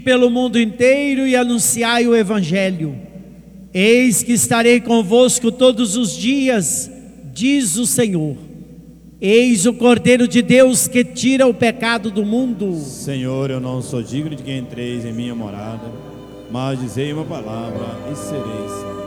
pelo mundo inteiro e anunciai o Evangelho. Eis que estarei convosco todos os dias, diz o Senhor. Eis o Cordeiro de Deus que tira o pecado do mundo. Senhor, eu não sou digno de que entreis em minha morada, mas dizei uma palavra e serei salvo.